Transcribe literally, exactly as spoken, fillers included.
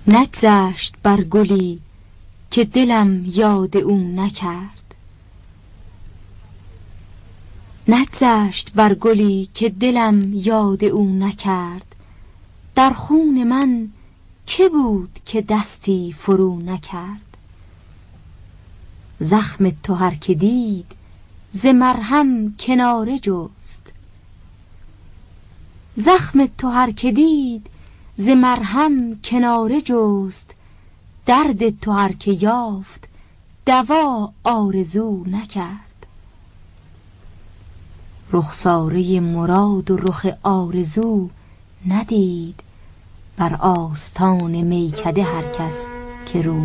نگذشت بر گلی که دلم یاد او نکرد، نگذشت بر گلی که دلم یاد او نکرد. در خون من که بود که دستی فرو نکرد. زخم تو هر که دید ز مرهم کناره جست، زخم تو هر که دید ز مرهم کناره جست. درد تو هر که یافت دوا آرزو نکرد. رخساره مراد و رخ آرزو ندید، بر آستان میکده هر کس که رو